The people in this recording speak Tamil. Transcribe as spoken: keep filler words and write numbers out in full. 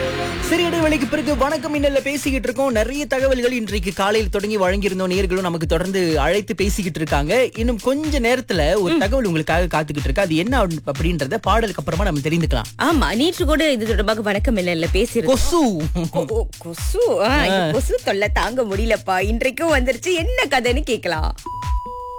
சரி, இடைவேளைக்கு பிறகு வணக்கம் இன்னல்ல பேசிக்கிட்டு இருக்கோம். நிறைய தகவல்கள் இன்றைக்கு காலையில் தொடங்கி வழங்கியிருந்தோம். நேயர்களும் நமக்கு தொடர்ந்து அழைத்து பேசிக்கிட்டு இருக்காங்க. இன்னும் கொஞ்ச நேரத்துல ஒரு தகவல் உங்களுக்காக காத்துக்கிட்டு இருக்கு. அது என்ன அப்படின்றத பாடலுக்கு அப்புறமா நம்ம தெரிந்துக்கலாம். ஆமா, நேற்று கூட இது தொடர்பாக வணக்கம் இல்ல பேசியிருக்கோம். கொசு ஓ, ஓ, கொசு ஆ, இந்த கொசு தொல்லை தாங்க முடியலப்பா. இன்றைக்கும் வந்துருச்சு. என்ன கதைன்னு கேட்கலாம்.